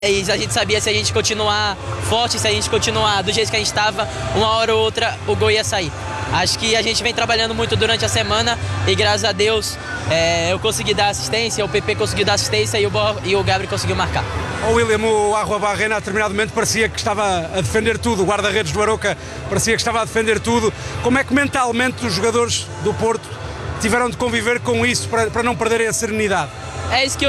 E a gente sabia, se a gente continuar forte, se a gente continuar do jeito que a gente estava, uma hora ou outra o gol ia sair. Acho que a gente vem trabalhando muito durante a semana e graças a Deus eu consegui dar assistência, o PP conseguiu dar assistência e o Gabriel conseguiu marcar. O William, o Arrua Barrena, a determinado momento parecia que estava a defender tudo, o guarda-redes do Arouca parecia que estava a defender tudo. Como é que mentalmente os jogadores do Porto tiveram de conviver com isso para não perderem a serenidade? É isso que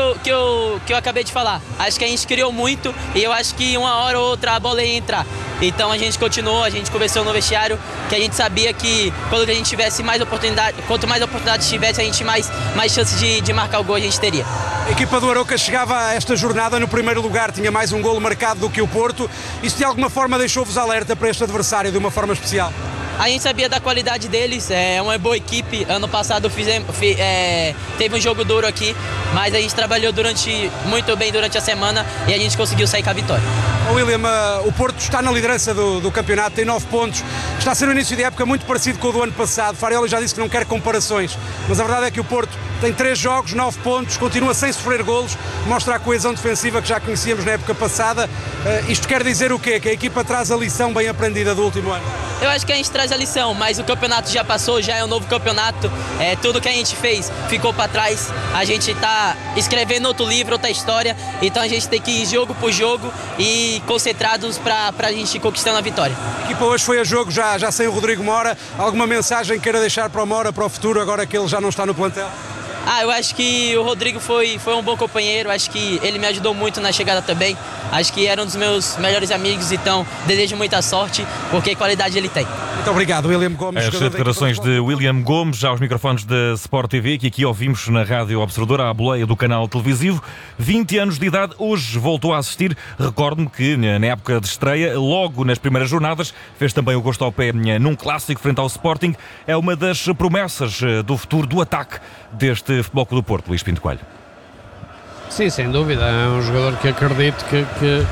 eu acabei de falar. Acho que a gente criou muito e eu acho que uma hora ou outra a bola ia entrar. Então a gente continuou, a gente conversou no vestiário, que a gente sabia que quando a gente tivesse mais oportunidade, quanto mais oportunidades tivesse, a gente mais chances de marcar o gol a gente teria. A equipa do Arouca chegava a esta jornada no primeiro lugar, tinha mais um golo marcado do que o Porto. Isso de alguma forma deixou-vos alerta para este adversário de uma forma especial? A gente sabia da qualidade deles, é uma boa equipe. Ano passado teve um jogo duro aqui, mas a gente trabalhou muito bem durante a semana e a gente conseguiu sair com a vitória. William, o Porto está na liderança do campeonato, tem 9 pontos, está a ser um início de época muito parecido com o do ano passado. Farioli já disse que não quer comparações, mas a verdade é que o Porto tem 3 jogos, 9 pontos, continua sem sofrer golos, mostra a coesão defensiva que já conhecíamos na época passada. Isto quer dizer o quê? Que a equipa traz a lição bem aprendida do último ano? Eu acho que a gente traz a lição, mas o campeonato já passou, já é um novo campeonato. Tudo que a gente fez ficou para trás. A gente está escrevendo outro livro, outra história. Então a gente tem que ir jogo por jogo e concentrados para a gente ir conquistando a vitória. A equipa hoje foi a jogo já sem o Rodrigo Mora. Alguma mensagem queira deixar para o Mora, para o futuro, agora que ele já não está no plantel? Eu acho que o Rodrigo foi um bom companheiro, acho que ele me ajudou muito na chegada também, acho que era um dos meus melhores amigos, então desejo muita sorte, porque qualidade ele tem. Muito obrigado, William Gomes. As declarações de William Gomes, já aos microfones da Sport TV, que aqui ouvimos na Rádio Observadora, à boleia do canal televisivo. 20 anos de idade, hoje voltou a assistir. Recordo-me que na época de estreia, logo nas primeiras jornadas, fez também o gosto ao pé num clássico frente ao Sporting. É uma das promessas do futuro do ataque deste Futebol Clube do Porto, Luís Pinto Coelho. Sim, sem dúvida, é um jogador que acredito que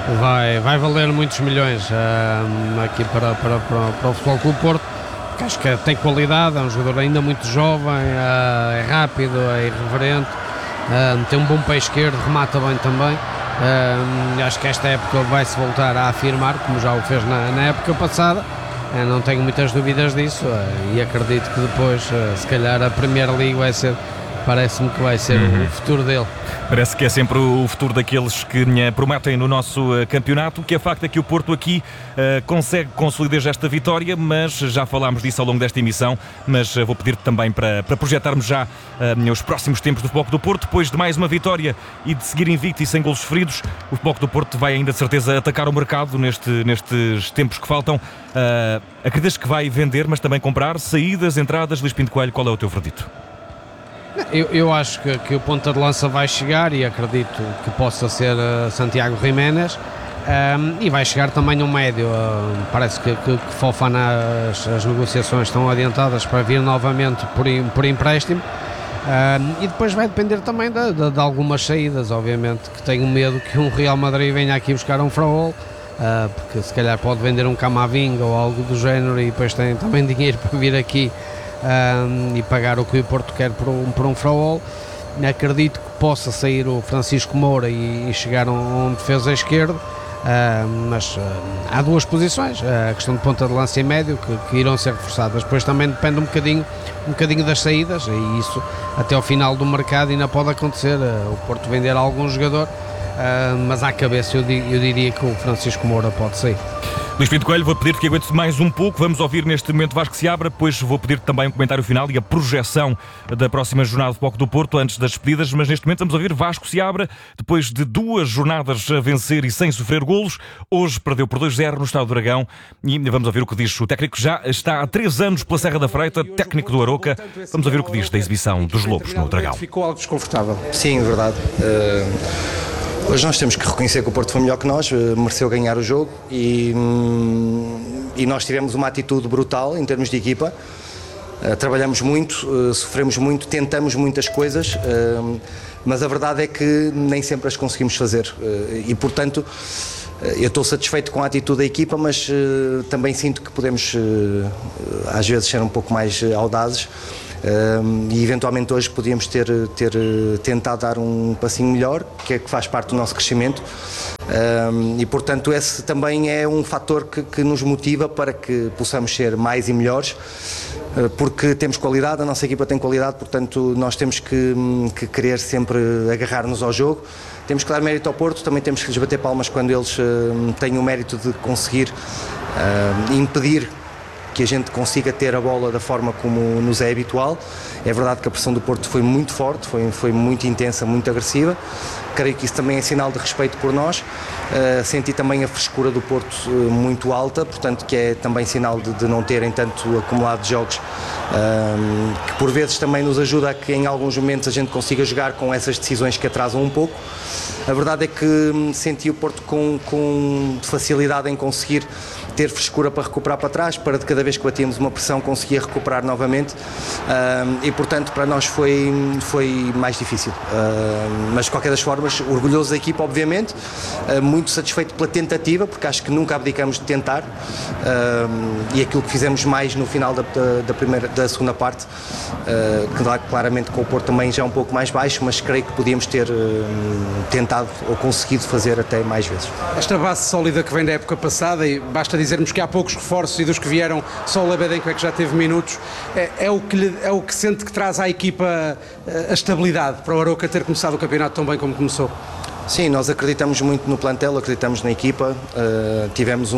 vai valer muitos milhões aqui para o Futebol Clube do Porto, porque acho que tem qualidade, é um jogador ainda muito jovem, é rápido, é irreverente, tem um bom pé esquerdo, remata bem também. Acho que esta época vai-se voltar a afirmar, como já o fez na época passada. Não tenho muitas dúvidas disso e acredito que depois, se calhar, a Premier League parece-me que vai ser o futuro dele. Parece que é sempre o futuro daqueles que prometem no nosso campeonato. O que é facto é que o Porto aqui consegue consolidar esta vitória, mas já falámos disso ao longo desta emissão, mas vou pedir-te também para projetarmos já os próximos tempos do Futebol Clube do Porto. Depois de mais uma vitória e de seguir invicto e sem golos sofridos, o Futebol Clube do Porto vai ainda de certeza atacar o mercado nestes tempos que faltam. Acreditas que vai vender, mas também comprar? Saídas, entradas, Luís Pinto Coelho, qual é o teu verdito? Eu acho que o ponta de lança vai chegar e acredito que possa ser Santiago Jiménez, e vai chegar também um médio. Parece que Fofana, as negociações estão adiantadas para vir novamente por empréstimo, e depois vai depender também de algumas saídas. Obviamente que tenho medo que um Real Madrid venha aqui buscar um Fraol, porque se calhar pode vender um Camavinga ou algo do género, e depois tem também dinheiro para vir aqui e pagar o que o Porto quer por um Fraol. Acredito que possa sair o Francisco Moura e chegar um defesa esquerdo, mas há duas posições, a questão de ponta de lança e médio que irão ser reforçadas. Depois também depende um bocadinho das saídas, e isso até ao final do mercado ainda pode acontecer, o Porto vender algum jogador, mas à cabeça eu diria que o Francisco Moura pode sair. Luís Pinto Coelho, vou pedir-te que aguentes mais um pouco. Vamos ouvir neste momento Vasco Seabra, depois vou pedir-te também um comentário final e a projeção da próxima jornada de Futebol do Porto antes das despedidas, mas neste momento vamos ouvir Vasco Seabra, depois de 2 jornadas a vencer e sem sofrer golos. Hoje perdeu por 2-0 no Estádio do Dragão e vamos ouvir o que diz o técnico, que já está há 3 anos pela Serra da Freita, técnico do Arouca. Vamos ouvir o que diz da exibição dos Lobos no Dragão. Ficou algo desconfortável. Sim, verdade. Hoje nós temos que reconhecer que o Porto foi melhor que nós, mereceu ganhar o jogo e nós tivemos uma atitude brutal em termos de equipa. Trabalhamos muito, sofremos muito, tentamos muitas coisas, mas a verdade é que nem sempre as conseguimos fazer e, portanto, eu estou satisfeito com a atitude da equipa, mas também sinto que podemos às vezes ser um pouco mais audazes. E eventualmente hoje podíamos ter tentado dar um passinho melhor, que faz parte do nosso crescimento. E portanto esse também é um fator que nos motiva para que possamos ser mais e melhores, porque temos qualidade, a nossa equipa tem qualidade, portanto nós temos que querer sempre agarrar-nos ao jogo. Temos que dar mérito ao Porto, também temos que lhes bater palmas quando eles têm o mérito de conseguir impedir que a gente consiga ter a bola da forma como nos é habitual. É verdade que a pressão do Porto foi muito forte, foi muito intensa, muito agressiva. Creio que isso também é sinal de respeito por nós. Senti também a frescura do Porto muito alta, portanto que é também sinal de não terem tanto acumulado de jogos, que por vezes também nos ajuda a que em alguns momentos a gente consiga jogar com essas decisões que atrasam um pouco. A verdade é que senti o Porto com facilidade em conseguir ter frescura para recuperar para trás, para de cada vez que batíamos uma pressão conseguir recuperar novamente, e portanto para nós foi mais difícil, mas de qualquer das formas orgulhoso da equipa, obviamente, muito satisfeito pela tentativa, porque acho que nunca abdicamos de tentar, e aquilo que fizemos mais no final da segunda parte, que claramente com o Porto também já é um pouco mais baixo, mas creio que podíamos ter tentado ou conseguido fazer até mais vezes. Esta base sólida que vem da época passada, e basta dizermos que há poucos reforços e dos que vieram só o Lebedenko é que já teve minutos, é o que sente que traz à equipa a estabilidade para o Arouca ter começado o campeonato tão bem como começou? Sim, nós acreditamos muito no plantel, acreditamos na equipa, tivemos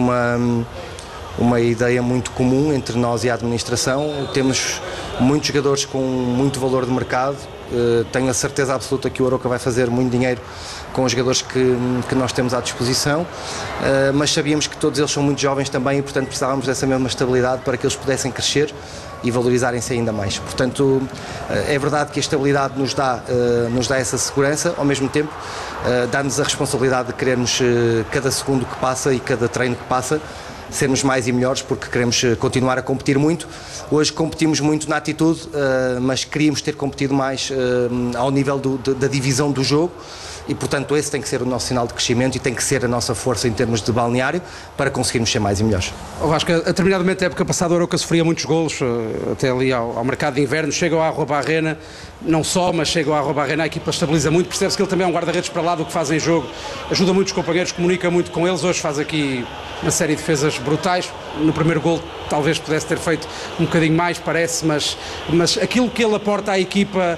uma ideia muito comum entre nós e a administração, temos muitos jogadores com muito valor de mercado, tenho a certeza absoluta que o Arouca vai fazer muito dinheiro com os jogadores que nós temos à disposição, mas sabíamos que todos eles são muito jovens também e portanto precisávamos dessa mesma estabilidade para que eles pudessem crescer e valorizarem-se ainda mais. Portanto, é verdade que a estabilidade nos dá essa segurança, ao mesmo tempo dá-nos a responsabilidade de querermos cada segundo que passa e cada treino que passa sermos mais e melhores, porque queremos continuar a competir muito. Hoje competimos muito na atitude, mas queríamos ter competido mais ao nível da divisão do jogo e, portanto, esse tem que ser o nosso sinal de crescimento e tem que ser a nossa força em termos de balneário para conseguirmos ser mais e melhores. Eu acho que a determinado momento da época passada o Arouca sofria muitos golos, até ali ao mercado de inverno, chega ao Arrobarrena, não só, mas chega ao Arrobarrena, a equipa estabiliza muito, percebe-se que ele também é um guarda-redes para lá do que faz em jogo, ajuda muito os companheiros, comunica muito com eles, hoje faz aqui uma série de defesas brutais, no primeiro gol talvez pudesse ter feito um bocadinho mais, parece, mas aquilo que ele aporta à equipa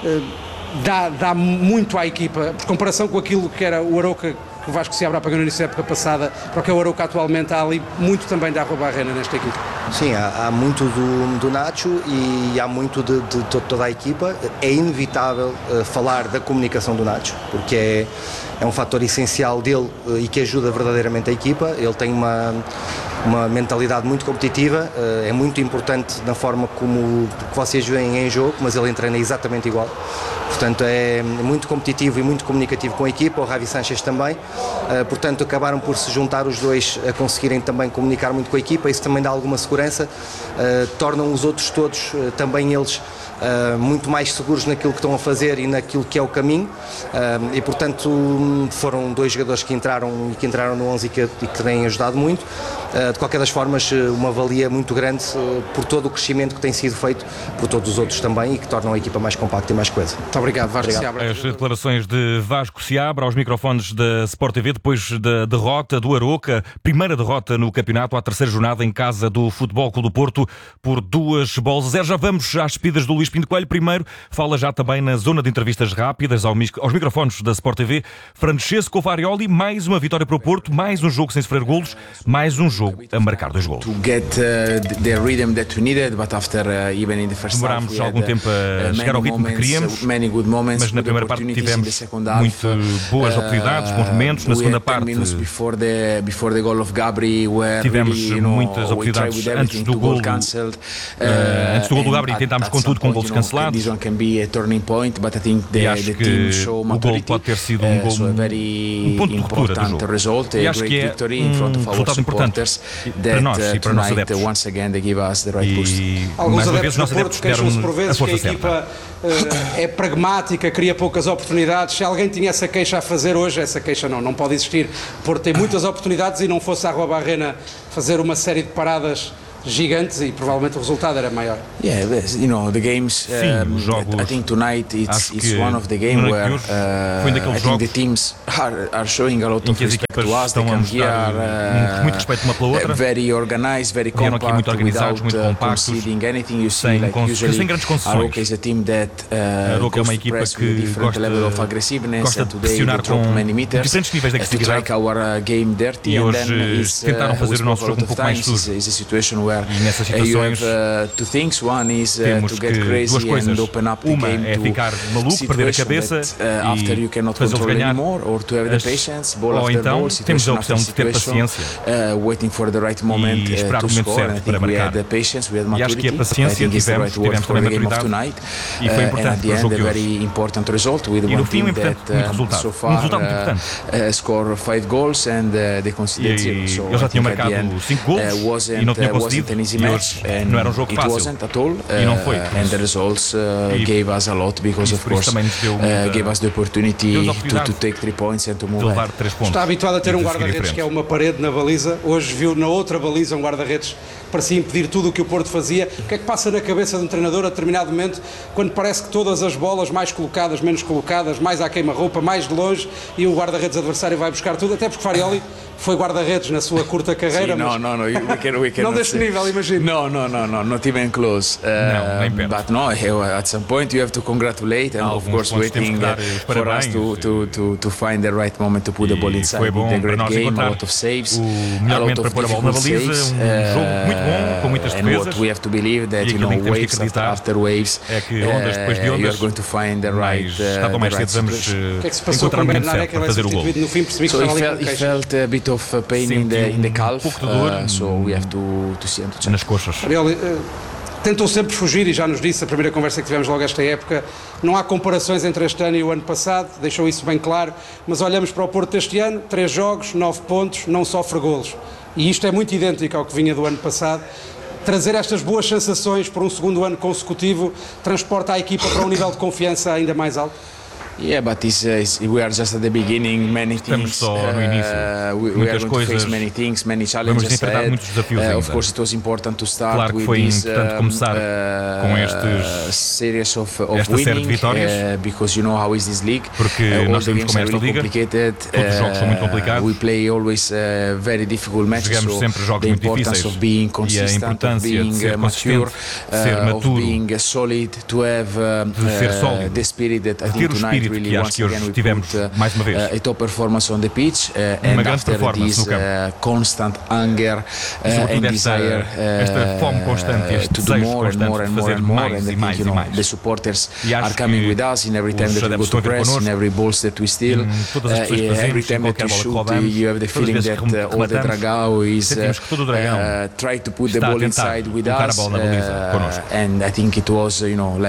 dá muito à equipa, por comparação com aquilo que era o Arouca, que o Vasco Seabra apagou no início da época passada, para o que é o Arouca atualmente, há ali muito também da Arrobarrena nesta equipa. Sim, há muito do Nacho e há muito de toda a equipa. É inevitável falar da comunicação do Nacho, porque é um fator essencial dele e que ajuda verdadeiramente a equipa. Ele tem uma mentalidade muito competitiva, é muito importante na forma como vocês veem em jogo, mas ele treina exatamente igual. Portanto, é muito competitivo e muito comunicativo com a equipa, o Ravi Sanchez também. Portanto, acabaram por se juntar os dois a conseguirem também comunicar muito com a equipa, isso também dá alguma segurança, tornam os outros todos, também eles, muito mais seguros naquilo que estão a fazer e naquilo que é o caminho, e portanto foram dois jogadores que entraram no 11 e que têm ajudado muito. De qualquer das formas, uma valia muito grande por todo o crescimento que tem sido feito por todos os outros também e que tornam a equipa mais compacta e mais coesa. Muito obrigado, Vasco Seabra. As declarações de Vasco Seabra aos microfones da Sport TV depois da derrota do Arouca, primeira derrota no campeonato, à terceira jornada em casa do Futebol Clube do Porto por 2-0. Já vamos às despedidas do Luís Pinto Coelho. Primeiro, fala já também na zona de entrevistas rápidas aos microfones da Sport TV. Francesco Farioli, mais uma vitória para o Porto, mais um jogo sem sofrer golos, mais um jogo a marcar 2 golos. Demorámos algum tempo a chegar ao ritmo que queríamos, mas na primeira parte tivemos muito boas oportunidades, bons momentos. Na segunda parte tivemos muitas oportunidades antes do gol do Gabri, tentámos contudo com golos cancelados e acho que o gol pode ter sido um ponto de ruptura do jogo e acho que é um resultado importante para nós e para os nossos adeptos. E mais uma vez os nossos adeptos deram-nos a força certa. É pragmática, cria poucas oportunidades. Se alguém tinha essa queixa a fazer hoje, essa queixa não pode existir. O Porto tem muitas oportunidades e não fosse a Arrobarrena fazer uma série de paradas gigantes e provavelmente o resultado era maior. Yeah, the games. Sim, os jogos. I think tonight it's one of the game where foi daqueles I think the teams are showing a lot of respect to us. They come here muito respeito uma pela outra. Very organized, very compact, muito organizados, muito compactos, conceding anything. You see, like usually, sem grandes concessões. Aroca is a team that Aroca é uma equipa que gosta de pressionar com diferentes níveis de agressividade. E hoje tentaram fazer o nosso jogo um pouco mais sujo. E nessas situações temos que duas coisas. Uma é ficar maluco, perder a cabeça e fazê-los ganhar. Ou então temos a opção de ter paciência e esperar o momento certo para marcar. E acho que a paciência tivemos também maturidade e foi importante para o jogo de hoje. E no fim um resultado muito importante. E eles já tinham marcado 5 gols e não tinham concedido, e hoje não era um jogo fácil e não foi. E por isso também nos deu a oportunidade de levar 3 pontos. Está habituado a ter um guarda-redes que é uma parede na baliza, hoje viu na outra baliza um guarda-redes que parecia impedir tudo o que o Porto fazia. O que é que passa na cabeça de um treinador a determinado momento, quando parece que todas as bolas, mais colocadas, menos colocadas, mais à queima-roupa, mais de longe, e o guarda-redes adversário vai buscar tudo, até porque Farioli foi guarda-redes na sua curta carreira. Sim, we can não deste nível, imagino. No, not even close. But no, at some point you have to congratulate and of course waiting for us to find the right moment to put the ball inside. Foi bom a great para nós game, encontrar a lot of saves, o melhor momento para pôr a bola na baliza, jogo muito bom, com muitas defesas. What we have to believe that waves after waves, é que ondas depois de ondas, you are going to find the right tarde ou mais cedo vamos encontrar o momento certo para fazer o gol. So he felt a bit of pain in the calf, so we have to see and to check. Nas coxas. Farioli tentou sempre fugir, e já nos disse a primeira conversa que tivemos logo esta época, não há comparações entre este ano e o ano passado, deixou isso bem claro, mas olhamos para o Porto deste ano, 3 jogos, 9 pontos, não sofre golos, e isto é muito idêntico ao que vinha do ano passado. Trazer estas boas sensações por um segundo ano consecutivo transporta a equipa para um nível de confiança ainda mais alto? Yeah, but we are just at the beginning. Many things. Estamos só no início. We are going to face many things, many challenges. Vamos enfrentar muitos desafios ainda. Of course, it was important to start. Claro que foi importante começar com esta série de vitórias, because you know how is this league. Porque nós sabemos como é esta liga. Todos os jogos são muito complicados. We play always very difficult matches. Jogamos sempre jogos muito difíceis. E a importância de ser consistente, ser maturo, de ser sólido, the spirit that I think tonight que acho que hoje tivemos mais uma vez. A top performance on the pitch, uma grande performance no campo. Constant hunger and desire, esta fome constante, este desejo constante de fazer mais e mais e mais. The supporters are coming with us in every time that we go to press, in every balls that we steal, every time that we shoot, you have the feeling that all the Dragão is try to put the ball inside with us, and I think it was,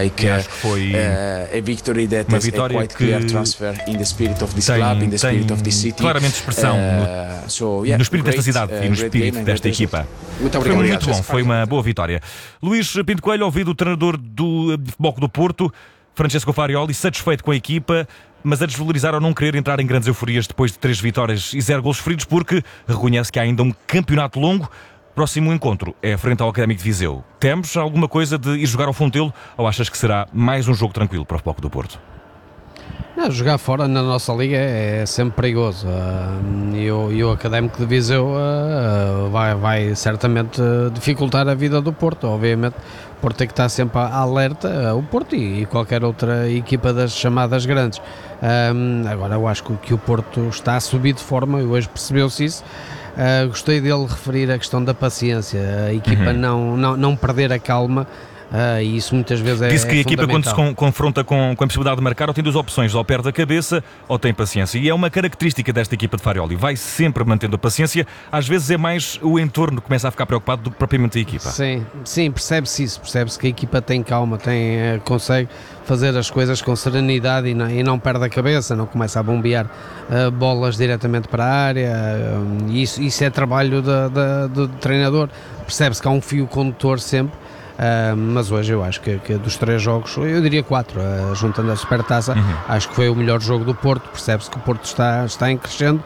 a victory that has a quite clear transfer in the spirit of this club, in the spirit of this city. Claramente expressão no espírito desta cidade e no espírito desta equipa. Foi muito bom, foi uma boa vitória. Luís Pinto Coelho, ouvido o treinador do Futebol Clube do Porto, Francesco Farioli, satisfeito com a equipa, mas a desvalorizar ou não querer entrar em grandes euforias depois de 3 vitórias e 0 golos feridos, porque reconhece que há ainda um campeonato longo. Próximo encontro é frente ao Académico de Viseu. Temos alguma coisa de ir jogar ao Fontelo ou achas que será mais um jogo tranquilo para o Futebol Clube do Porto? Não, jogar fora na nossa liga é sempre perigoso, e o Académico de Viseu vai certamente dificultar a vida do Porto. Obviamente o Porto tem que estar sempre alerta, o Porto e qualquer outra equipa das chamadas grandes. Agora eu acho que o Porto está a subir de forma, e hoje percebeu-se isso. Gostei dele referir a questão da paciência, a equipa não perder a calma. E isso muitas vezes é Disse que a equipa, quando se confronta com a possibilidade de marcar, ou tem 2 opções, ou perde a cabeça ou tem paciência, e é uma característica desta equipa de Farioli, vai sempre mantendo a paciência. Às vezes é mais o entorno que começa a ficar preocupado do que propriamente a equipa. Sim, percebe-se isso, percebe-se que a equipa tem calma, consegue fazer as coisas com serenidade e não perde a cabeça, não começa a bombear bolas diretamente para a área, e isso é trabalho do treinador. Percebe-se que há um fio condutor sempre. Mas hoje eu acho que dos 3 jogos, eu diria 4, juntando a Supertaça, acho que foi o melhor jogo do Porto. Percebe-se que o Porto está em crescendo,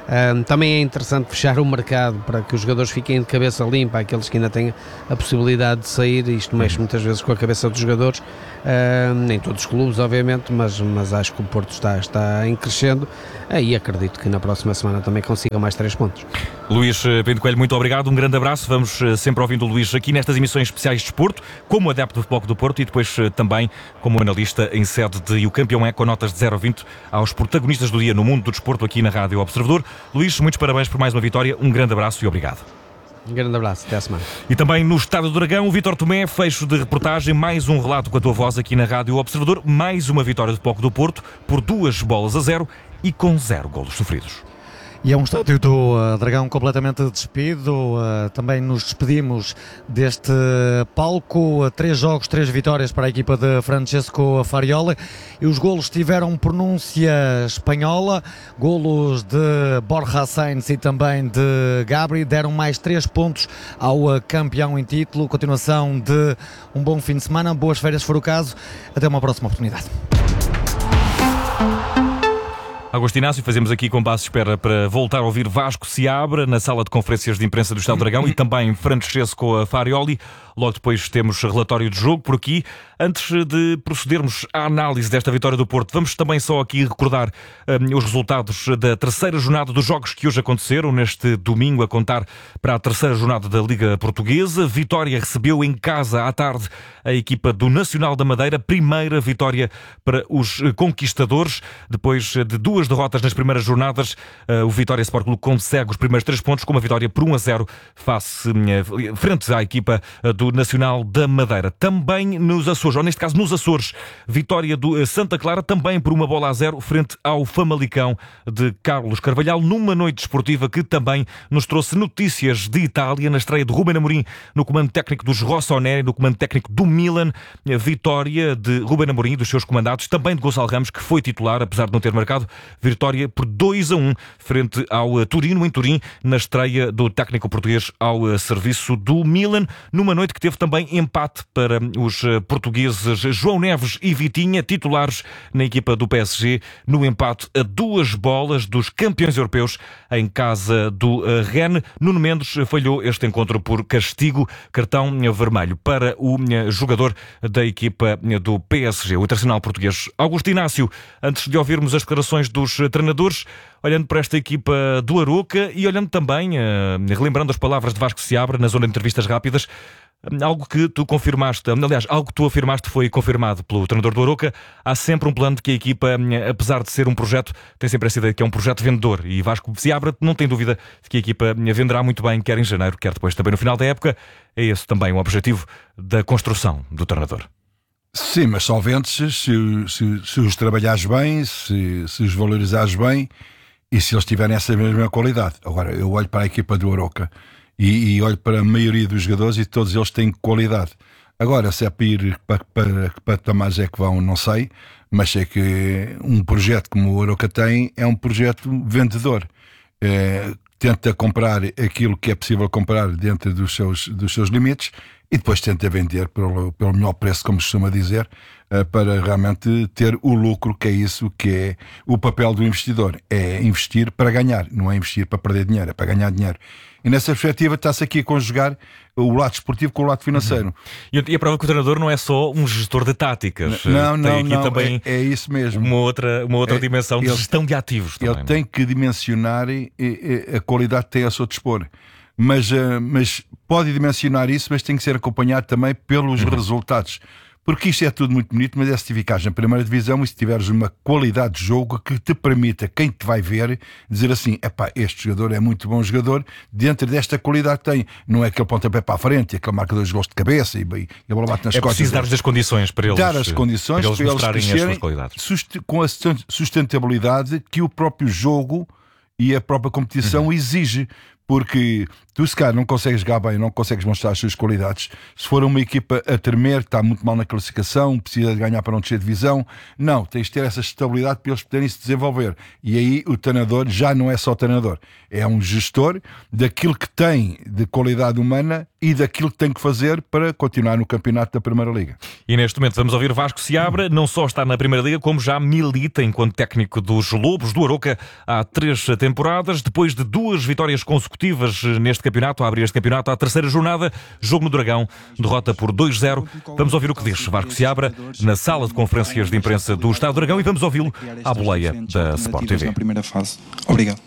Também é interessante fechar o mercado para que os jogadores fiquem de cabeça limpa, aqueles que ainda têm a possibilidade de sair. Isto mexe muitas vezes com a cabeça dos jogadores, nem todos os clubes obviamente, mas acho que o Porto está em crescendo, e acredito que na próxima semana também consiga mais 3 pontos. Luís Pinto Coelho, muito obrigado, um grande abraço. Vamos sempre ouvindo o Luís aqui nestas emissões especiais de desporto, como adepto do Futebol Clube do Porto e depois também como analista em sede de O Campeão é, com notas de 0 a 20 aos protagonistas do dia no mundo do desporto aqui na Rádio Observador. Luís, muitos parabéns por mais uma vitória, um grande abraço e obrigado. Um grande abraço, até à semana. E também no Estádio do Dragão, o Vítor Tomé, fecho de reportagem, mais um relato com a tua voz aqui na Rádio Observador, mais uma vitória do Futebol Clube do Porto por 2-0 e com 0 golos sofridos. E é um estádio do Dragão completamente despido. Também nos despedimos deste palco. 3 jogos, 3 vitórias para a equipa de Francesco Farioli. E os golos tiveram pronúncia espanhola. Golos de Borja Sainz e também de Gabri. Deram mais 3 pontos ao campeão em título. Continuação de um bom fim de semana. Boas férias, se for o caso. Até uma próxima oportunidade. Augusto Inácio, fazemos aqui compasso de espera para voltar a ouvir Vasco Seabra na sala de conferências de imprensa do Estádio do Dragão e também Francesco Farioli. Logo depois temos relatório de jogo por aqui. Antes de procedermos à análise desta vitória do Porto, vamos também só aqui recordar os resultados da terceira jornada dos jogos que hoje aconteceram, neste domingo, a contar para a terceira jornada da Liga Portuguesa. Vitória recebeu em casa à tarde a equipa do Nacional da Madeira, primeira vitória para os conquistadores. Depois de 2 derrotas nas primeiras jornadas, o Vitória Sport Clube consegue os primeiros 3 pontos com uma vitória por 1-0 frente à equipa do Nacional da Madeira. Também nos Açores, ou neste caso nos Açores, vitória do Santa Clara também por 1-0 frente ao Famalicão de Carlos Carvalhal, numa noite desportiva que também nos trouxe notícias de Itália, na estreia de Ruben Amorim no comando técnico dos Rossoneri, no comando técnico do Milan. Vitória de Ruben Amorim e dos seus comandados, também de Gonçalo Ramos, que foi titular, apesar de não ter marcado. Vitória por 2-1 frente ao Turino, em Turim, na estreia do técnico português ao serviço do Milan, numa noite que teve também empate para os portugueses João Neves e Vitinha, titulares na equipa do PSG, no empate a 2 bolas dos campeões europeus em casa do Rennes. Nuno Mendes falhou este encontro por castigo, cartão vermelho para o jogador da equipa do PSG, o internacional português Augusto Inácio. Antes de ouvirmos as declarações dos treinadores, olhando para esta equipa do Arouca e olhando também, relembrando as palavras de Vasco Seabra na zona de entrevistas rápidas, algo que tu confirmaste, aliás, algo que tu afirmaste foi confirmado pelo treinador do Arouca. Há sempre um plano de que a equipa, apesar de ser um projeto, tem sempre essa ideia que é um projeto vendedor, e Vasco Seabra não tem dúvida de que a equipa venderá muito bem, quer em janeiro, quer depois também no final da época. É esse também o objetivo da construção do treinador. Sim, mas só vendes se os trabalhares bem, se os valorizares bem e se eles tiverem essa mesma qualidade. Agora, eu olho para a equipa do Arouca e olho para a maioria dos jogadores e todos eles têm qualidade. Agora, se é para ir para patamares é que vão, não sei, mas sei que um projeto como o Arouca tem é um projeto vendedor. Tenta comprar aquilo que é possível comprar dentro dos seus limites e depois tenta vender pelo melhor preço, como se costuma dizer, para realmente ter o lucro, que é isso que é o papel do investidor. É investir para ganhar, não é investir para perder dinheiro, é para ganhar dinheiro. E nessa perspectiva está-se aqui a conjugar o lado esportivo com o lado financeiro. E a prova que o treinador não é só um gestor de táticas. Não, também é isso mesmo. Uma outra dimensão de gestão de ativos. Ele também, tem que dimensionar a qualidade que tem a seu dispor. Mas pode dimensionar isso, mas tem que ser acompanhado também pelos resultados. Porque isto é tudo muito bonito, mas é se te ficares na primeira divisão e se tiveres uma qualidade de jogo que te permita, quem te vai ver, dizer assim, este jogador é muito bom jogador, dentro desta qualidade que tem. Não é aquele pontapé para a frente, aquele marca 2 gols de cabeça e a bola bate nas costas. É preciso dar-lhes as condições para eles. Dar as condições para eles mostrarem as suas qualidades. Com a sustentabilidade que o próprio jogo e a própria competição exige. porque tu se calhar não consegues jogar bem, não consegues mostrar as suas qualidades. Se for uma equipa a tremer, está muito mal na classificação, precisa de ganhar para não descer de divisão, não, tens de ter essa estabilidade para eles poderem se desenvolver. E aí o treinador já não é só treinador, é um gestor daquilo que tem de qualidade humana e daquilo que tem que fazer para continuar no campeonato da Primeira Liga. E neste momento vamos ouvir Vasco Seabra, não só está na Primeira Liga, como já milita enquanto técnico dos Lobos do Arouca há 3 temporadas, depois de 2 vitórias consecutivas neste campeonato, a abrir este campeonato à 3ª jornada, jogo no Dragão, derrota por 2-0. Vamos ouvir o que diz Vasco Seabra na sala de conferências de imprensa do Estádio do Dragão e vamos ouvi-lo à boleia da Sport TV. Na primeira fase. Obrigado.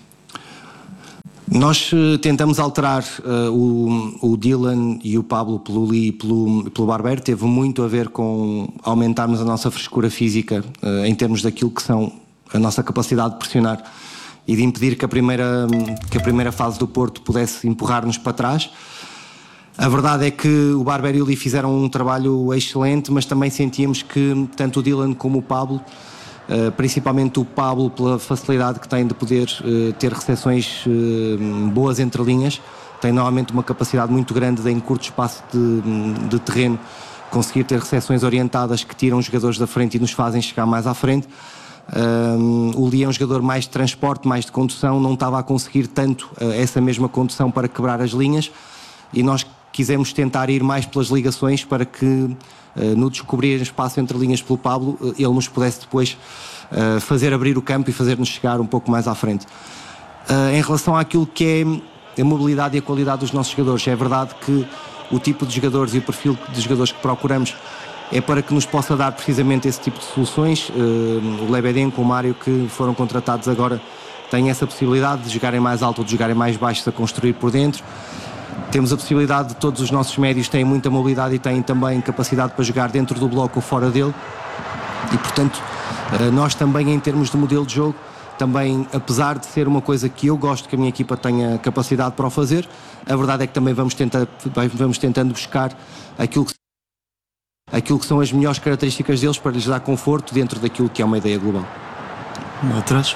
Nós tentamos alterar o Dylan e o Pablo pelo Lee e pelo Barber. Teve muito a ver com aumentarmos a nossa frescura física em termos daquilo que são a nossa capacidade de pressionar e de impedir que a primeira fase do Porto pudesse empurrar-nos para trás. A verdade é que o Barber e o Lee fizeram um trabalho excelente, mas também sentíamos que tanto o Dylan como o Pablo, principalmente o Pablo pela facilidade que tem de poder ter recepções boas entre linhas, tem normalmente uma capacidade muito grande de, em curto espaço de terreno, conseguir ter recepções orientadas que tiram os jogadores da frente e nos fazem chegar mais à frente. O Lee é um jogador mais de transporte, mais de condução, não estava a conseguir tanto essa mesma condução para quebrar as linhas e nós quisemos tentar ir mais pelas ligações para que no descobrir espaço entre linhas pelo Pablo ele nos pudesse depois fazer abrir o campo e fazer-nos chegar um pouco mais à frente. Em relação àquilo que é a mobilidade e a qualidade dos nossos jogadores, é verdade que o tipo de jogadores e o perfil de jogadores que procuramos é para que nos possa dar precisamente esse tipo de soluções. O Lebedenko, o Mário, que foram contratados agora, têm essa possibilidade de jogarem mais alto ou de jogarem mais baixo, a construir por dentro. Temos a possibilidade de todos os nossos médios têm muita mobilidade e têm também capacidade para jogar dentro do bloco ou fora dele. E, portanto, nós também, em termos de modelo de jogo, também, apesar de ser uma coisa que eu gosto que a minha equipa tenha capacidade para o fazer, a verdade é que também vamos tentando buscar aquilo que são as melhores características deles para lhes dar conforto dentro daquilo que é uma ideia global. Atrás.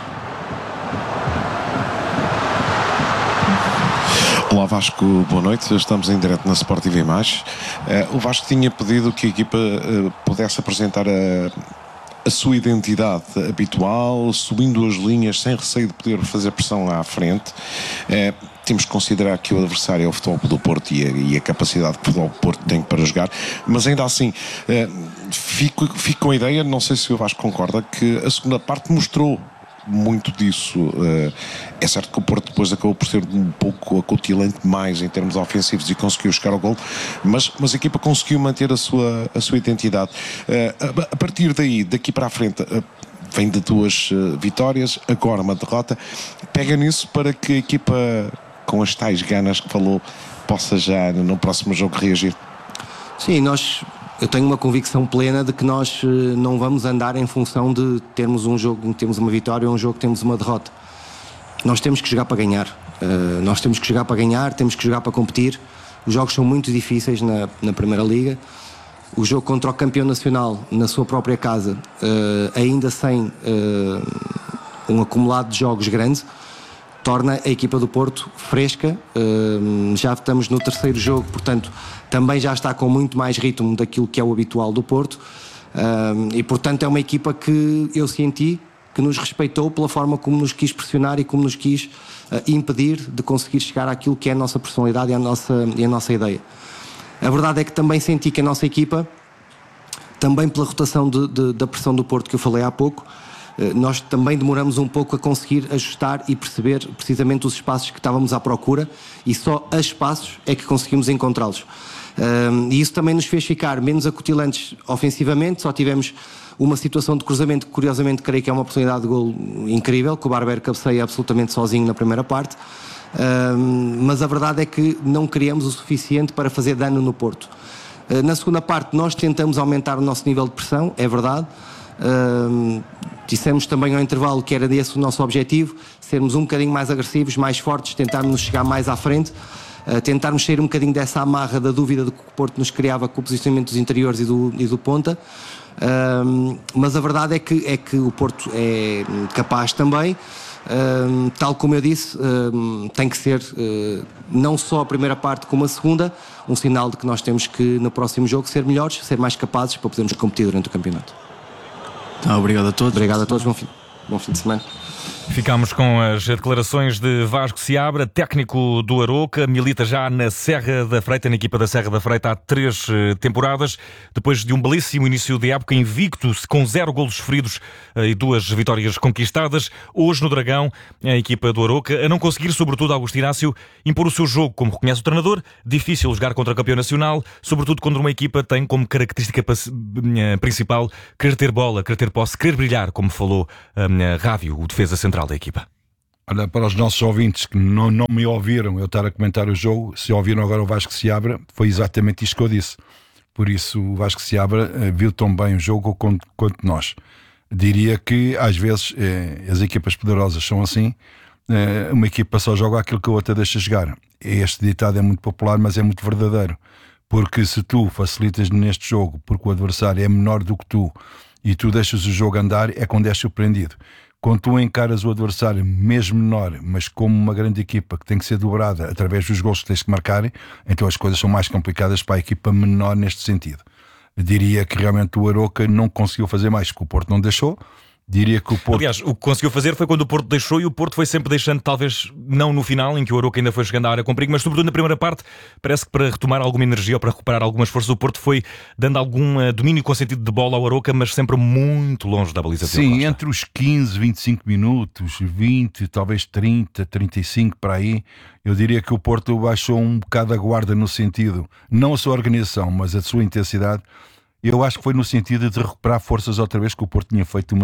Olá Vasco, boa noite, estamos em direto na Sport TV+. O Vasco tinha pedido que a equipa pudesse apresentar a sua identidade habitual, subindo as linhas sem receio de poder fazer pressão à frente. Temos que considerar que o adversário é o Futebol Clube do Porto e a capacidade que o Futebol do Porto tem para jogar, mas ainda assim fico com a ideia, não sei se o Vasco concorda, que a segunda parte mostrou muito disso. É certo que o Porto depois acabou por ser um pouco acutilante mais em termos ofensivos e conseguiu chegar ao golo, mas a equipa conseguiu manter a sua identidade. A partir daqui para a frente, vem de 2 vitórias, agora uma derrota. Pega nisso para que a equipa, com as tais ganas que falou, possa já no próximo jogo reagir? Sim, eu tenho uma convicção plena de que nós não vamos andar em função de termos um jogo em que temos uma vitória ou um jogo que temos uma derrota. Nós temos que jogar para ganhar. Temos que jogar para competir. Os jogos são muito difíceis na Primeira Liga. O jogo contra o campeão nacional na sua própria casa, ainda sem um acumulado de jogos grande, torna a equipa do Porto fresca. Já estamos no 3º jogo, portanto também já está com muito mais ritmo daquilo que é o habitual do Porto, e portanto é uma equipa que eu senti que nos respeitou pela forma como nos quis pressionar e como nos quis impedir de conseguir chegar àquilo que é a nossa personalidade e a nossa ideia. A verdade é que também senti que a nossa equipa, também pela rotação da pressão do Porto que eu falei há pouco, nós também demoramos um pouco a conseguir ajustar e perceber precisamente os espaços que estávamos à procura, e só a espaços é que conseguimos encontrá-los. E isso também nos fez ficar menos acutilantes ofensivamente. Só tivemos uma situação de cruzamento que, curiosamente, creio que é uma oportunidade de golo incrível, que o Barber cabeceia absolutamente sozinho na primeira parte, mas a verdade é que não criamos o suficiente para fazer dano no Porto. Na segunda parte nós tentamos aumentar o nosso nível de pressão, é verdade. Dissemos também ao intervalo que era esse o nosso objetivo, sermos um bocadinho mais agressivos, mais fortes, tentarmos chegar mais à frente, tentarmos sair um bocadinho dessa amarra da dúvida do que o Porto nos criava com o posicionamento dos interiores e do ponta. Mas a verdade é que o Porto é capaz também Tal como eu disse, tem que ser não só a primeira parte como a segunda, um sinal de que nós temos que no próximo jogo ser melhores, ser mais capazes para podermos competir durante o campeonato. Obrigado a todos. Obrigado a todos, bom fim de semana. Ficámos com as declarações de Vasco Seabra, técnico do Arouca, milita já na Serra da Freita, na equipa da Serra da Freita há 3 temporadas, depois de um belíssimo início de época invicto, com 0 golos sofridos e 2 vitórias conquistadas. Hoje no Dragão, a equipa do Arouca, a não conseguir, sobretudo Augusto Inácio, impor o seu jogo, como reconhece o treinador. Difícil jogar contra o campeão nacional, sobretudo quando uma equipa tem como característica principal querer ter bola, querer ter posse, querer brilhar, como falou Rávio, o defesa central da equipa. Olha, para os nossos ouvintes que não me ouviram eu estar a comentar o jogo, se ouviram agora o Vasco Seabra, foi exatamente isto que eu disse. Por isso o Vasco Seabra viu tão bem o jogo quanto nós. Diria que às vezes as equipas poderosas são assim, uma equipa só joga aquilo que a outra deixa jogar. Este ditado é muito popular, mas é muito verdadeiro, porque se tu facilitas neste jogo porque o adversário é menor do que tu e tu deixas o jogo andar, é quando és surpreendido. Quando tu encaras o adversário mesmo menor, mas como uma grande equipa que tem que ser dobrada através dos gols que tens que marcar, então as coisas são mais complicadas para a equipa menor neste sentido. Eu diria que realmente o Arouca não conseguiu fazer mais, que o Porto não deixou. Diria que o Porto... Aliás, o que conseguiu fazer foi quando o Porto deixou, e o Porto foi sempre deixando, talvez não no final, em que o Arouca ainda foi chegando à área com perigo, mas sobretudo na primeira parte. Parece que para retomar alguma energia ou para recuperar algumas forças, o Porto foi dando algum domínio com sentido de bola ao Arouca, mas sempre muito longe da baliza. Sim, entre os 15, 25 minutos, 20, talvez 30, 35 para aí, eu diria que o Porto baixou um bocado a guarda no sentido, não a sua organização, mas a sua intensidade. Eu acho que foi no sentido de recuperar forças outra vez, que o Porto tinha feito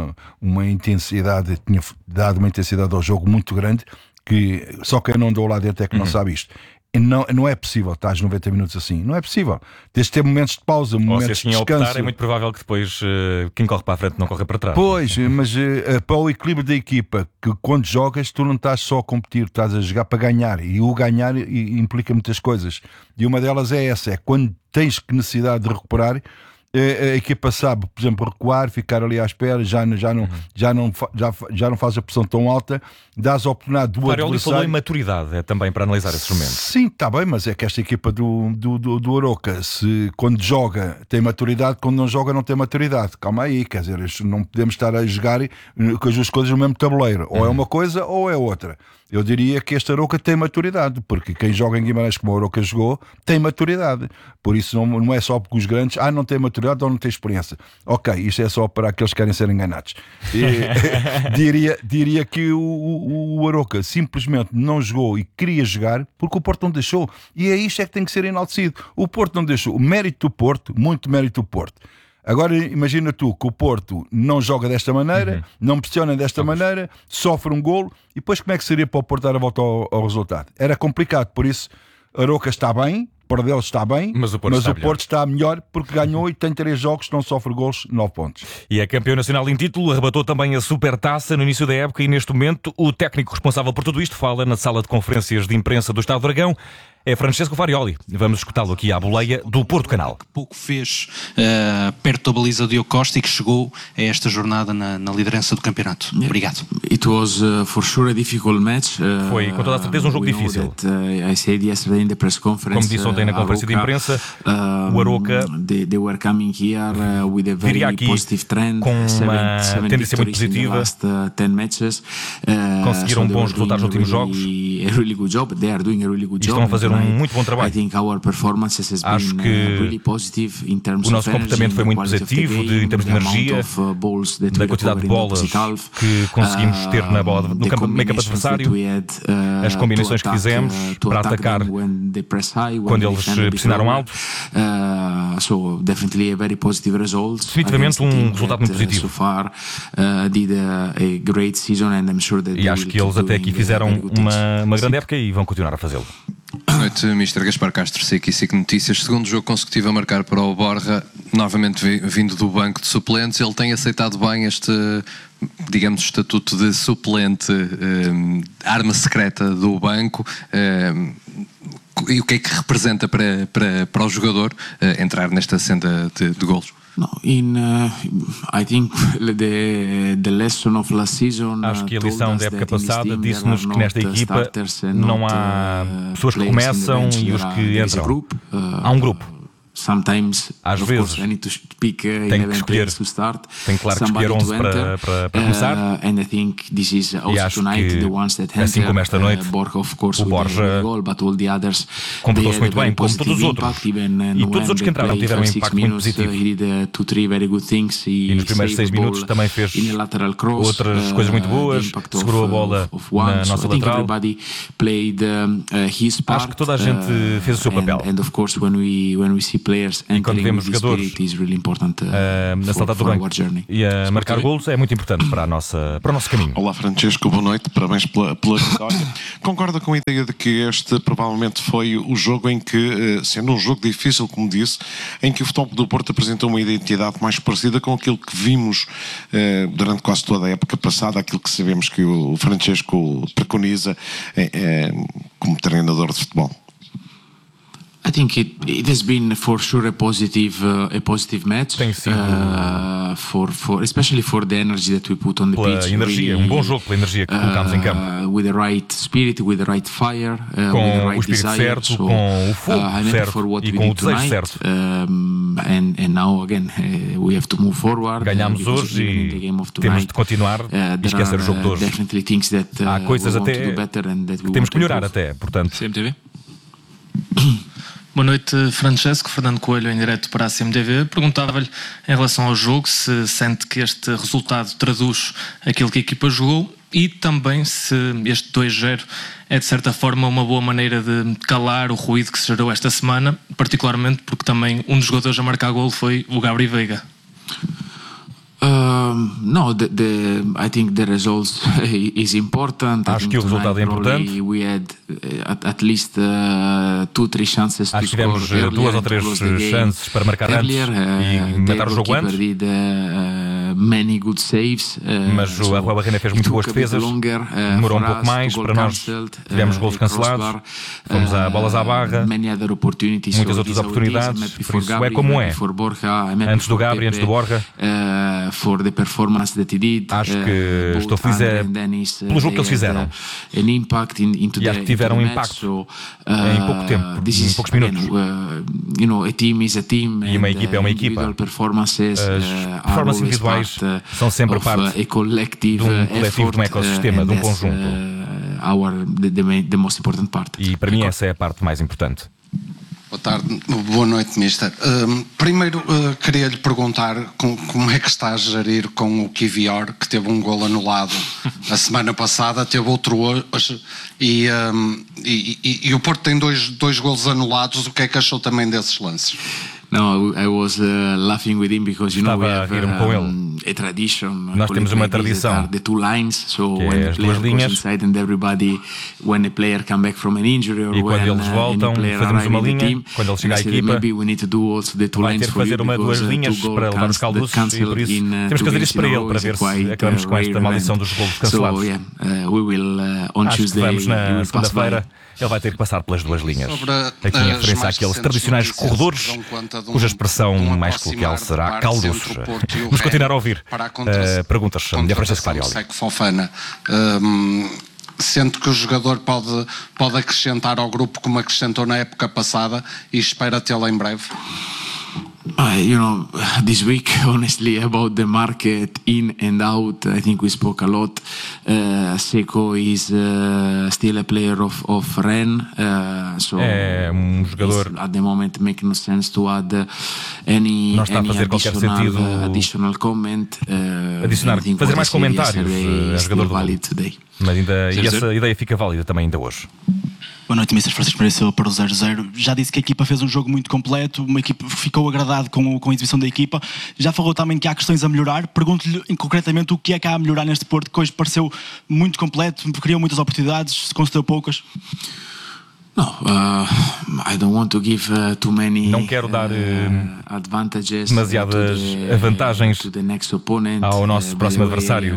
uma intensidade, tinha dado uma intensidade ao jogo muito grande, que só quem não andou lá dentro é que não sabe isto. E não é possível estar 90 minutos assim, não é possível. Tens de ter momentos de pausa, momentos de descanso. Optar, é muito provável que depois quem corre para a frente não corre para trás. Pois, mas para o equilíbrio da equipa, que quando jogas tu não estás só a competir, estás a jogar para ganhar, e o ganhar implica muitas coisas, e uma delas é essa, é quando tens necessidade de recuperar, a equipa sabe, por exemplo, recuar, ficar ali à espera, já não faz a pressão tão alta, dás a oportunidade do adversário. Farioli falou em maturidade, é também para analisar esses momentos. Sim, está bem, mas é que esta equipa do Arouca, quando joga tem maturidade, quando não joga não tem maturidade. Calma aí, quer dizer, não podemos estar a jogar com as duas coisas no mesmo tabuleiro. Ou é uma coisa ou é outra. Eu diria que este Arouca tem maturidade, porque quem joga em Guimarães como o Arouca jogou tem maturidade. Por isso não é só porque os grandes não têm maturidade ou não têm experiência. Ok, isto é só para aqueles que querem ser enganados. Diria que o Arouca simplesmente não jogou e queria jogar porque o Porto não deixou. E é isto é que tem que ser enaltecido. O Porto não deixou. O mérito do Porto, muito mérito do Porto. Agora imagina tu que o Porto não joga desta maneira, não pressiona desta maneira, sofre um golo, e depois como é que seria para o Porto dar a volta ao resultado? Era complicado, por isso Arouca está bem, perdeu está bem, mas o Porto está melhor porque ganhou e tem 3 jogos, não sofre golos, 9 pontos. E é campeão nacional em título, arrebatou também a Supertaça no início da época, e neste momento o técnico responsável por tudo isto fala na sala de conferências de imprensa do Estádio do Dragão. É Francesco Farioli. Vamos escutá-lo aqui à boleia do Porto Canal. Pouco fez perto da baliza de Diogo Costa e que chegou a esta jornada na liderança do campeonato. Obrigado. It was for sure a difficult match. Foi com toda a certeza um jogo difícil. I said yesterday in the press conference. Como disse ontem na conferência de imprensa, o Arouca viria aqui com uma tendência muito positiva. Conseguiram bons resultados nos últimos jogos e estão a fazer um muito bom trabalho. Acho que o nosso comportamento foi muito positivo em termos de energia, da quantidade de bolas que conseguimos ter na bola no meio campo adversário, as combinações que fizemos para atacar quando eles pressionaram alto. Definitivamente um resultado muito positivo. E acho que eles até aqui fizeram uma grande época e vão continuar a fazê-lo. Boa noite, Mr. Gaspar Castro, SIC e SIC Notícias. Segundo jogo consecutivo a marcar para o Borja, novamente vindo do banco de suplentes. Ele tem aceitado bem este, digamos, estatuto de suplente, arma secreta do banco. E o que é que representa para o jogador entrar nesta senda de golos? Acho que a lição da época passada disse-nos que nesta equipa não há pessoas que começam e os que entram. Há um grupo. Às vezes tenho que escolher, tenho claro que escolher 11 para começar, e acho que assim como esta noite o Borja comportou-se muito bem, como todos os outros, e todos os outros que entraram tiveram um impacto muito positivo, e nos primeiros 6 minutos também fez outras coisas muito boas, segurou a bola na nossa lateral. Acho que toda a gente fez o seu papel. E quando vemos jogadores a saltar do banco e a marcar golos, é muito importante para o nosso caminho. Olá Francesco, boa noite, parabéns pela vitória. Concorda com a ideia de que este provavelmente foi o jogo em que, sendo um jogo difícil, como disse, em que o Futebol do Porto apresentou uma identidade mais parecida com aquilo que vimos durante quase toda a época passada, aquilo que sabemos que o Francesco preconiza como treinador de futebol? I think it has been for sure a positive match. Tem sido especially for the energy that we put on the pitch. Energia, um bom jogo pela energia que colocámos em campo. With the right spirit, with the right fire, com with the o right espírito desire, certo, com o fogo certo e com o desejo certo. And now again we have to move forward. Ganhámos hoje e temos de continuar e esquecer o jogo de hoje. Há coisas até que temos que melhorar até, portanto. CMTV. Boa noite, Francesco. Fernando Coelho, em direto para a CMTV. Perguntava-lhe, em relação ao jogo, se sente que este resultado traduz aquilo que a equipa jogou e também se este 2-0 é, de certa forma, uma boa maneira de calar o ruído que se gerou esta semana, particularmente porque também um dos jogadores a marcar golo foi o Gabri Veiga. No, I think the results is important. Acho que o resultado é importante. We had at least 2-3 chances. Acho que tivemos 2 ou 3 chances para marcar antes e matar o jogo antes. Many good saves, mas o Abel Barrena fez muito boas defesas, demorou um pouco mais para nós, tivemos golos cancelados, fomos a bolas à barra, muitas outras oportunidades, por isso é como é. Antes do Gabri, antes do Borja, acho que estou feliz pelo jogo que eles fizeram e acho que tiveram um impacto em pouco tempo, em poucos minutos. E uma equipa é uma equipa. As performances individuais são sempre parte de um coletivo, de um ecossistema, de um conjunto. E para mim essa é a parte mais importante. Boa tarde, boa noite, Mister. Primeiro, queria-lhe perguntar como é que está a gerir com o Kivior, que teve um golo anulado a semana passada, teve outro hoje, e o Porto tem dois golos anulados. O que é que achou também desses lances? No, I was laughing with him because we have a tradition. Nós temos uma tradição. The two lines, so when the player goes inside and everybody, when a player come back from an injury or when eles voltam, fazemos uma linha. Quando ele chega à equipa, vai ter que fazer duas linhas para levar os caldos e por isso temos que fazer isso para ele, para ver se acabamos com esta maldição dos golos cancelados. Acho que vamos na segunda-feira. Ele vai ter que passar pelas duas linhas. Aqui em referência àqueles tradicionais corredores, cuja expressão mais coloquial será caldos. Vamos continuar a ouvir perguntas de Francesco Farioli. Fofana, sente que o jogador pode acrescentar ao grupo como acrescentou na época passada e espera tê-lo em breve? This week, honestly, about the market in and out, I think we spoke a lot. Seco is still a player of Rennes, so jogador. At the moment, make no sense to add any additional comment. Fazer mais comentários a jogador do Porto. Mas essa ideia fica válida também ainda hoje. Boa noite, Mr. Francisco Pereira para o 0-0. Já disse que a equipa fez um jogo muito completo, uma equipa ficou agradado com a exibição da equipa. Já falou também que há questões a melhorar. Pergunto-lhe concretamente o que é que há a melhorar neste Porto, que hoje pareceu muito completo, criou muitas oportunidades, se concedeu poucas. Não quero dar demasiadas vantagens ao nosso próximo adversário.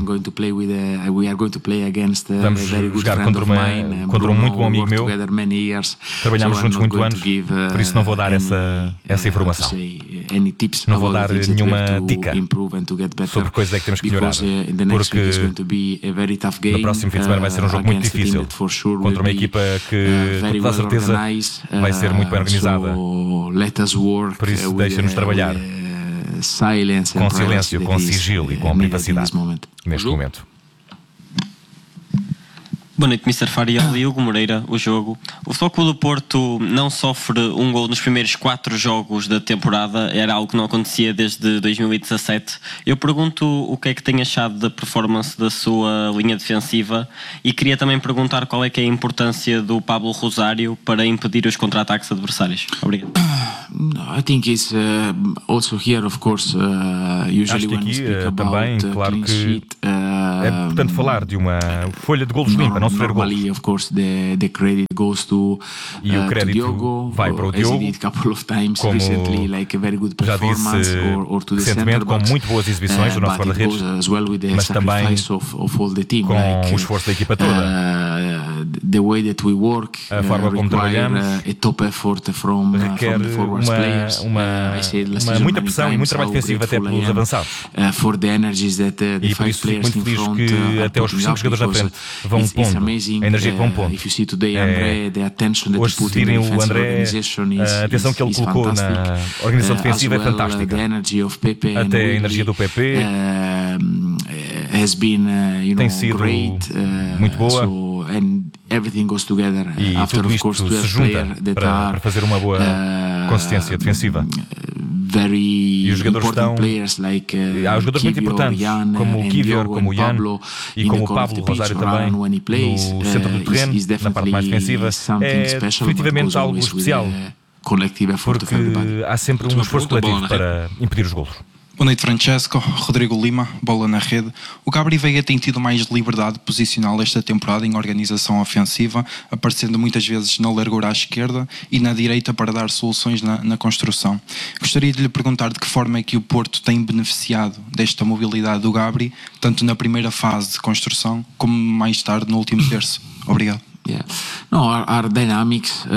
Vamos jogar contra um muito bom amigo meu. Trabalhamos juntos muitos anos, por isso não vou dar essa informação. Não vou dar nenhuma dica sobre coisas é que temos que melhorar, porque no próximo fim de semana vai ser um jogo muito difícil contra uma equipa que, com toda a certeza, vai ser muito bem organizada. Por isso, deixa-nos trabalhar com silêncio, com sigilo e com privacidade neste momento. Boa noite, Mr. Farioli. Hugo Moreira, o jogo. O Futebol Clube do Porto não sofre um gol nos primeiros 4 jogos da temporada. Era algo que não acontecia desde 2017. Eu pergunto o que é que tem achado da performance da sua linha defensiva e queria também perguntar qual é que é a importância do Pablo Rosário para impedir os contra-ataques adversários. Obrigado. I think it's also here, of course, usually when we speak about também, claro que é importante falar de uma folha de golos limpa, não sofrer golos. Of course, the credit goes to e o crédito vai para o Diogo, como já disse recentemente, com muito boas exibições do nosso guarda-redes, mas também com o esforço da equipa toda. A forma como trabalhamos requer muita pressão e muito trabalho defensivo até pelos avançados. E por isso fico muito feliz que até os 5 jogadores na frente vão pondo a energia que vão pondo. Hoje, se virem o André, a atenção que ele colocou na organização defensiva é fantástica. Até a energia do PP tem sido muito boa. E tudo isto se junta para fazer uma boa consistência defensiva. E os jogadores há jogadores muito importantes, como o Kivior, como o Jan e como o Pablo Rosário também, no centro do terreno, na parte mais defensiva. É definitivamente algo especial, porque há sempre um esforço coletivo para impedir os golos. Boa noite, Francesco. Rodrigo Lima, bola na rede. O Gabri Veiga tem tido mais liberdade posicional esta temporada em organização ofensiva, aparecendo muitas vezes na largura à esquerda e na direita para dar soluções na construção. Gostaria de lhe perguntar de que forma é que o Porto tem beneficiado desta mobilidade do Gabri, tanto na primeira fase de construção como mais tarde no último terço. Obrigado. Yeah. No, our dynamics,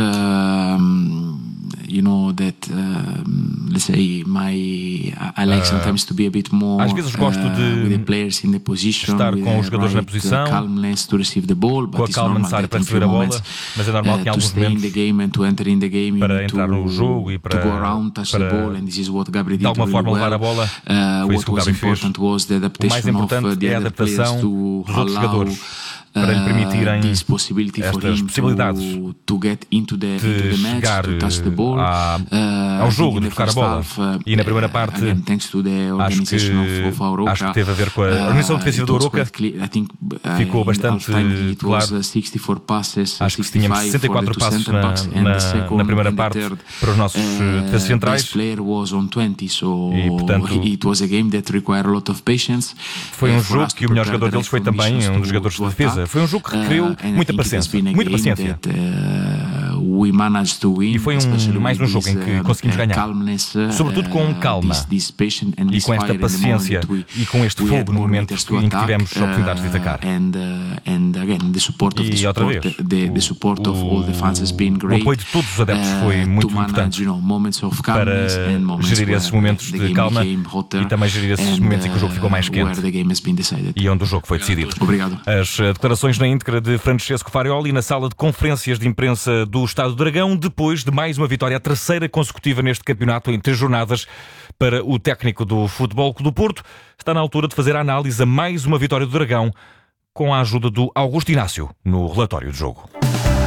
you know that, let's say, I like sometimes to be a bit more às vezes gosto de with the players in the position, estar com os jogadores na posição, calmness to receive the ball, com a calma necessária para receber a bola, mas é normal que em alguns momentos para entrar no jogo e para de alguma forma levar a bola. Foi isso que o Gabi fez. O mais importante é a adaptação dos outros jogadores para lhe permitirem estas possibilidades de chegar ao jogo, de tocar a bola. E na primeira parte acho que teve a ver com a organização defensiva do Arouca. Ficou bastante claro. Acho que tínhamos 64 passos na primeira parte para os nossos defesas centrais e portanto foi um jogo que o melhor jogador deles foi também um dos jogadores de defesa. Foi um jogo que requeriu muita paciência. E foi mais um jogo em que conseguimos ganhar, sobretudo com calma e com esta paciência e com este fogo no momento em que tivemos oportunidades de atacar. E outra vez, o apoio de todos os adeptos foi muito importante para gerir esses momentos de calma e também gerir esses momentos em que o jogo ficou mais quente e onde o jogo foi decidido. Obrigado. As declarações na íntegra de Francesco Farioli na sala de conferências de imprensa do Estádio do Dragão, depois de mais uma vitória, a terceira consecutiva neste campeonato em 3 jornadas para o técnico do Futebol Clube do Porto. Está na altura de fazer a análise a mais uma vitória do Dragão com a ajuda do Augusto Inácio no relatório do jogo.